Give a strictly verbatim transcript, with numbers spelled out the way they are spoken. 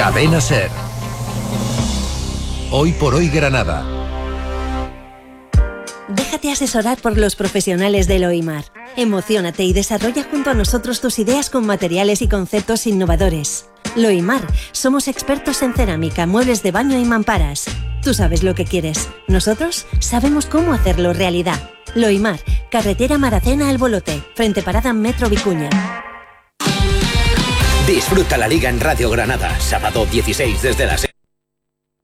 Cadena SER. Hoy por hoy Granada. Déjate asesorar por los profesionales del OIMAR. Emociónate y desarrolla junto a nosotros tus ideas con materiales y conceptos innovadores. Loimar, somos expertos en cerámica, muebles de baño y mamparas. Tú sabes lo que quieres. Nosotros sabemos cómo hacerlo realidad. Loimar, carretera Maracena al Bolote, frente parada Metro Vicuña. Disfruta la Liga en Radio Granada, sábado dieciséis desde las